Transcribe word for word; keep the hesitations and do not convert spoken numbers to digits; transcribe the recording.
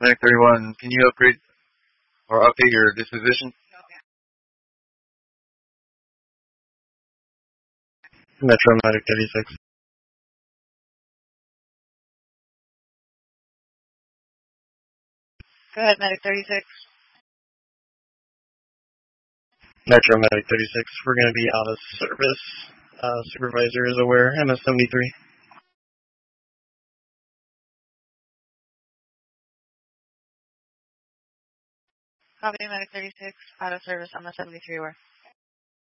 Medic thirty-one, can you upgrade or update your disposition? Metro Medic thirty-six. Go ahead, Medic thirty-six. Metro Medic thirty-six, we're going to be out of service. Uh, supervisor is aware, M S seventy-three. Copy, Medic thirty-six. Out of service, M S seventy-three, where?